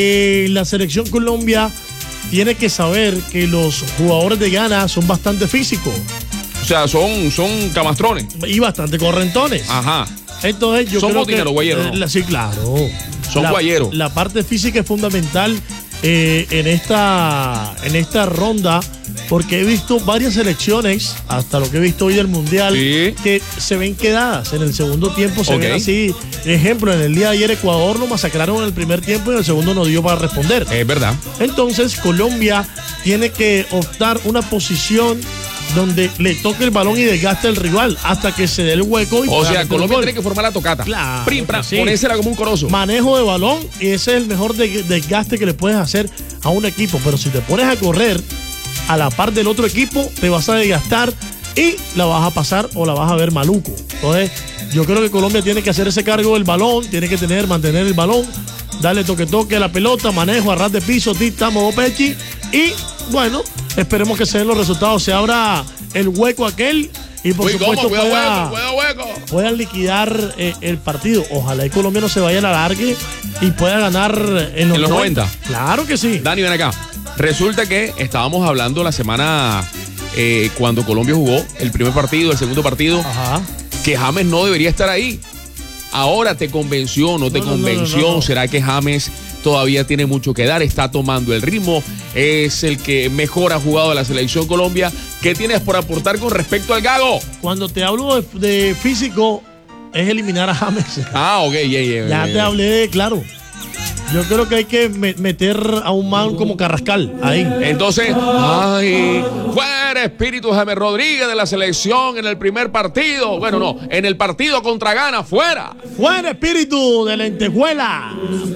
La selección Colombia tiene que saber que los jugadores de Ghana son bastante físicos. O sea, son camastrones. Y bastante correntones. Ajá. Entonces yo son creo botineros, guayeros, ¿no? Sí, claro. Son guayeros. La parte física es fundamental en esta ronda, porque he visto varias selecciones, hasta lo que he visto hoy del Mundial, sí, que se ven quedadas en el segundo tiempo, se ven así. Ejemplo, en el día de ayer Ecuador lo masacraron en el primer tiempo y en el segundo no dio para responder. Es verdad. Entonces Colombia tiene que optar una posición donde le toque el balón y desgaste al rival hasta que se dé el hueco. O sea, Colombia tiene que formar la tocata. Claro. Sí. Ponérsela como un corozo. Manejo de balón, y ese es el mejor desgaste que le puedes hacer a un equipo. Pero si te pones a correr a la par del otro equipo, te vas a desgastar y la vas a pasar o la vas a ver maluco. Entonces, yo creo que Colombia tiene que hacer ese cargo del balón, tiene que mantener el balón, darle toque a la pelota, manejo, arras de piso, tamo, pechi, y bueno, esperemos que se den los resultados, se abra el hueco aquel y por supuesto puedan liquidar el partido. Ojalá el Colombia no se vaya a la largue y pueda ganar en los 90. Claro que sí. Dani, ven acá. Resulta que estábamos hablando la semana cuando Colombia jugó el primer partido, el segundo partido, ajá, que James no debería estar ahí. Ahora, ¿te convenció? ¿No te convenció? No. ¿Será que James todavía tiene mucho que dar? ¿Está tomando el ritmo? ¿Es el que mejor ha jugado de la selección Colombia? ¿Qué tienes por aportar con respecto al Gago? Cuando te hablo de físico, es eliminar a James. Ah, ok, ya te hablé, claro. Yo creo que hay que meter a un man como Carrascal ahí. Entonces, fuera espíritu James Rodríguez de la selección en el primer partido. Bueno, no, en el partido contra Ghana, fuera. Fuera espíritu de Lentejuela.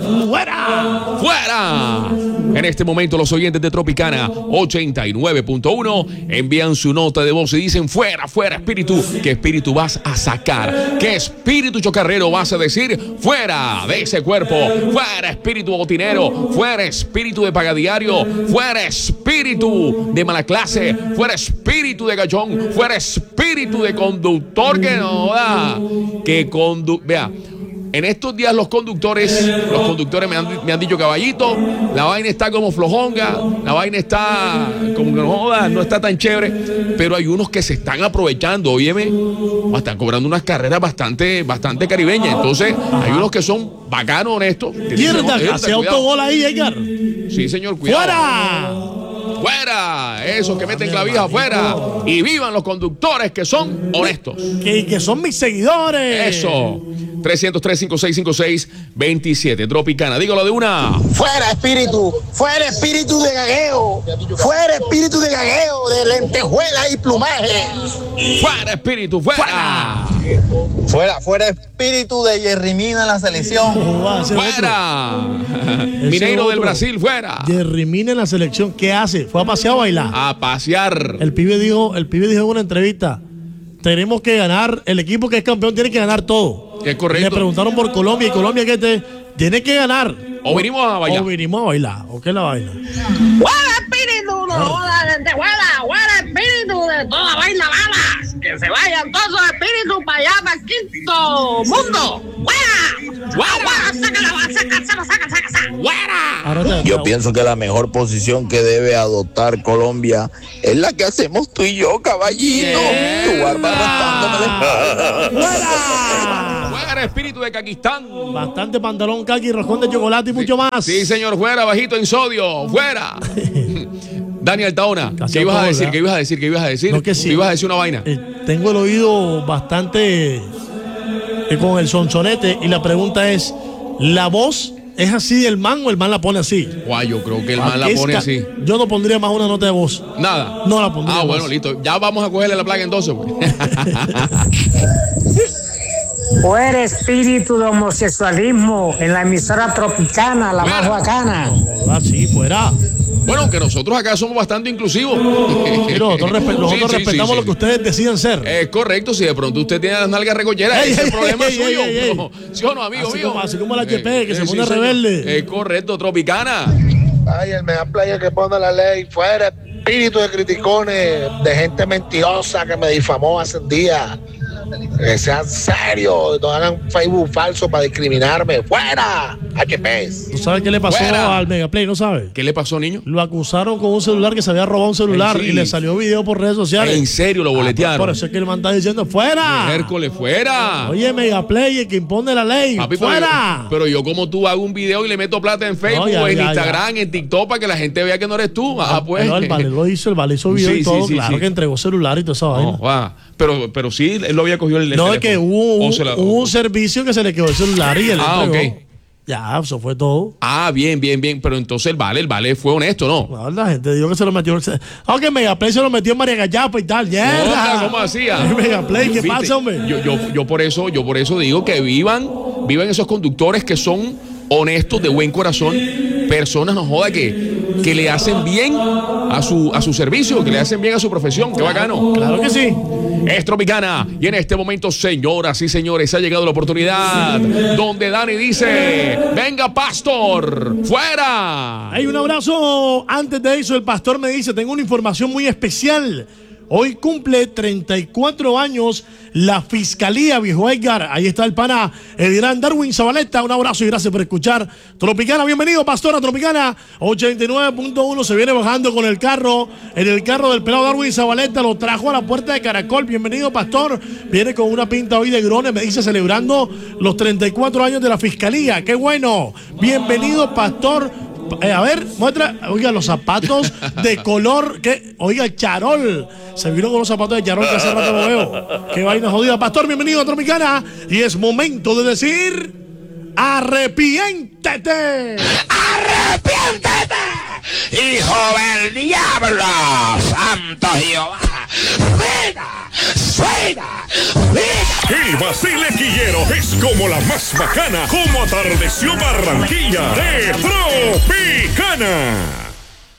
Fuera. En este momento los oyentes de Tropicana 89.1 envían su nota de voz y dicen fuera espíritu. ¿Qué espíritu vas a sacar? ¿Qué espíritu chocarrero vas a decir? Fuera de ese cuerpo. Fuera espíritu botinero. Fuera espíritu de pagadiario. Fuera espíritu de mala clase. Fuera espíritu de gallón. Fuera espíritu de conductor que no da. Vea. En estos días los conductores me han dicho, caballito, la vaina está como flojonga, la vaina está como que no está tan chévere, pero hay unos que se están aprovechando, óyeme, están cobrando unas carreras bastante caribeñas. Entonces, hay unos que son bacanos, honestos. Mierda, hace autogol ahí, Edgar. Sí, señor, cuidado. ¡Fuera! ¡Fuera! Esos que meten clavija afuera. Y vivan los conductores que son honestos. Que son mis seguidores. Eso. 300-356-5627. Tropicana, dígalo de una. Fuera espíritu de gagueo. Fuera espíritu de gagueo, de lentejuela y plumaje. Fuera espíritu, fuera. Fuera espíritu de Jerry Mina en la selección. Fuera. Mineiro del Brasil, fuera. Jerry Mina en la selección, ¿qué hace? ¿Fue a pasear o a bailar? A pasear. El pibe dijo en una entrevista, tenemos que ganar, el equipo que es campeón tiene que ganar todo. Es correcto. Le preguntaron por Colombia, y Colombia que tiene que ganar. O venimos a bailar. ¿O qué es la vaina? ¡Fuera espíritu! ¡No de lentejuela! ¡Fuera espíritu de toda vaina balas! ¡Que se vayan todos los espíritus para allá, para el quinto mundo! ¡Fuera! ¡Sácala! ¡Fuera! Yo pienso que la mejor posición que debe adoptar Colombia es la que hacemos tú y yo, caballito. Tu barba arrastrándome la espalda. ¡Fuera! Fuera espíritu de Caquistán. Bastante pantalón, caqui, roscón de chocolate y mucho más. Sí, señor, fuera, bajito en sodio, fuera. Daniel Taona, ¿qué ibas a decir? ¿Qué ibas a decir? No, que sí. ¿Qué ibas a decir una vaina? Tengo el oído bastante con el sonsonete y la pregunta es, ¿la voz es así del man o el man la pone así? Guay, yo creo que el man la pone así. Yo no pondría más una nota de voz. Nada. No la pondría más. Bueno, listo. Ya vamos a cogerle la placa entonces, pues. Fuera espíritu de homosexualismo en la emisora Tropicana, la más bacana. Sí, fuera. Bueno, aunque nosotros acá somos bastante inclusivos. Nosotros respetamos lo que ustedes decidan ser. Es correcto, si de pronto usted tiene las nalgas recolleras, ese es el problema suyo. ¿Sí o no, amigo mío? Así como la HP, que se pone rebelde. Es correcto, Tropicana. Ay, el mejor player que pone la ley. Fuera espíritu de criticones, de gente mentirosa que me difamó hace un día. Que sean serios, no hagan Facebook falso para discriminarme. ¡Fuera! HPs. ¿Tú sabes qué le pasó Fuera. al Megaplay? ¿No sabes? ¿Qué le pasó, niño? Lo acusaron con un celular, que se había robado un celular, Sí. y le salió video por redes sociales. En serio, lo boletearon. Por eso es que el man está diciendo, ¡fuera! Hércules, fuera. Oye, Megaplay, el que impone la ley, Papi, ¡fuera! pero yo como tú hago un video y le meto plata en Facebook, No, ya, en ya, Instagram, en TikTok, para que la gente vea que no eres tú. Pues. No, el Vale lo hizo, el Vale hizo video Sí, y todo, sí, sí, claro sí. que entregó celular y toda esa vaina. No, pero sí, él lo había cogido el No, es que hubo O se la- un servicio que se le quedó el celular y él entregó. ok. Ya, eso fue todo. Bien. Pero entonces el Vale fue honesto, ¿no? No, la gente dijo que se lo metió. Aunque Megaplay se lo metió en María Gallapa y tal. Otra, ¿cómo hacía? Megaplay, ¿qué ¿Viste? pasa, hombre? Yo por eso digo que vivan esos conductores que son honestos, de buen corazón, personas, no joda, que le hacen bien a su servicio, que le hacen bien a su profesión. Qué bacano. Claro que sí. Es Tropicana y en este momento, señoras y señores, ha llegado la oportunidad donde Dani dice: venga, pastor, fuera. Hay un abrazo. Antes de eso, el pastor me dice: tengo una información muy especial. Hoy cumple 34 años la Fiscalía, viejo Edgar. Ahí está el pana, el gran Darwin Zabaleta. Un abrazo y gracias por escuchar Tropicana. Bienvenido, pastor, a Tropicana 89.1. Se viene bajando con el carro, en el carro del pelado Darwin Zabaleta. Lo trajo a la puerta de Caracol. Bienvenido, pastor. Viene con una pinta hoy de grones, me dice, celebrando los 34 años de la Fiscalía. ¡Qué bueno! Bienvenido, pastor. A ver, muestra, oiga, los zapatos de color, oiga, el charol. Se vino con los zapatos de charol que hace rato lo veo. Qué vaina jodida. Pastor, bienvenido a Tropicana. Y es momento de decir: ¡arrepiéntete! ¡Arrepiéntete, hijo del diablo! ¡Santo Jehová! ¡Fuera! El Basile Quillero es como la más bacana, como atardeció Barranquilla de Tropicana.